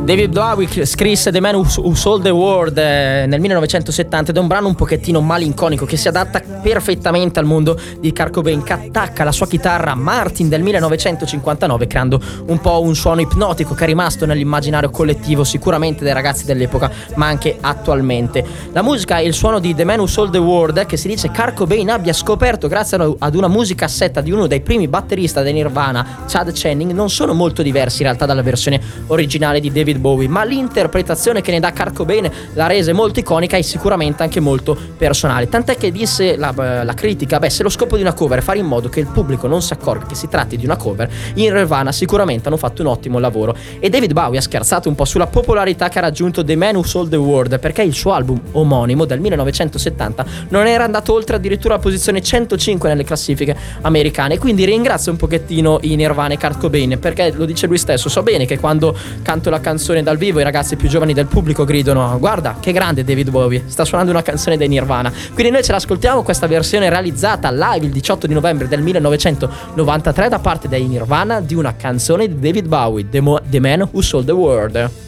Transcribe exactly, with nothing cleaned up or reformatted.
David Bowie scrisse The Man Who Sold the World eh, nel millenovecentosettanta ed è un brano un pochettino malinconico che si adatta perfettamente al mondo di Kurt Cobain, che attacca la sua chitarra Martin del millenovecentocinquantanove creando un po' un suono ipnotico che è rimasto nell'immaginario collettivo sicuramente dei ragazzi dell'epoca ma anche attualmente. La musica e il suono di The Man Who Sold the World, che si dice Kurt Cobain abbia scoperto grazie ad una musicassetta di uno dei primi batteristi dei Nirvana, Chad Channing, non sono molto diversi in realtà dalla versione originale di David Bowie, ma l'interpretazione che ne dà Kurt Cobain la rese molto iconica e sicuramente anche molto personale, tant'è che disse la, la critica: beh, se lo scopo di una cover è fare in modo che il pubblico non si accorga che si tratti di una cover, in Nirvana sicuramente hanno fatto un ottimo lavoro. E David Bowie ha scherzato un po' sulla popolarità che ha raggiunto The Man Who Sold the World, perché il suo album omonimo del millenovecentosettanta non era andato oltre addirittura la posizione centocinque nelle classifiche americane, quindi ringrazio un pochettino i Nirvana e Kurt Cobain, perché lo dice lui stesso: so bene che quando canto la canzone dal vivo i ragazzi più giovani del pubblico gridano: guarda che grande David Bowie, sta suonando una canzone dei Nirvana. Quindi noi ce l'ascoltiamo questa versione realizzata live il diciotto di novembre del millenovecentonovantatré da parte dei Nirvana di una canzone di David Bowie, The, Mo- The Man Who Sold the World.